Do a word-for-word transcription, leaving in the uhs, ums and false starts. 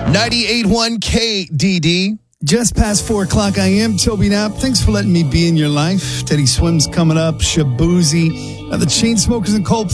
ninety-eight point one K D D. Just past four o'clock, I am Toby Knapp. Thanks for letting me be in your life. Teddy Swims coming up, Shabuzi, uh, the Chainsmokers and Coldplay.